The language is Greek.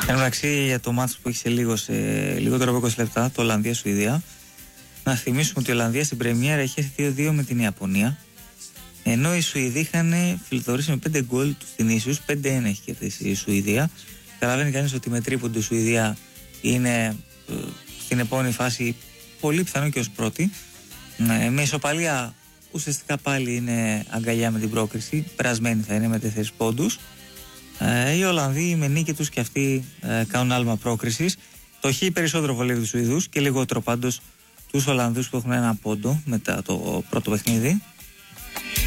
Εν μεταξύ, για το μάτς που έχει σε λιγότερο από 20 λεπτά, το Ολλανδία-Σουηδία, να θυμίσουμε ότι η Ολλανδία στην πρεμιέρα είχε 2-2 με την Ιαπωνία. Ενώ οι Σουηδοί είχαν φιλτορήσει με 5 γκολ τους την ίσους, 5-1 έχει κερδίσει η Σουηδία. Καταλαβαίνει κανείς ότι με τρίποντο η Σουηδία είναι στην επόμενη φάση πολύ πιθανό και ως πρώτη. Με ισοπαλία ουσιαστικά πάλι είναι αγκαλιά με την πρόκριση, περασμένη θα είναι με 4 πόντους. Οι Ολλανδοί με νίκη τους και αυτοί κάνουν άλμα πρόκρισης. Το χ περισσότερο βολεύει τους Σουηδούς και λιγότερο πάντως τους Ολλανδούς που έχουν 1 πόντο μετά το πρώτο παιχνίδι.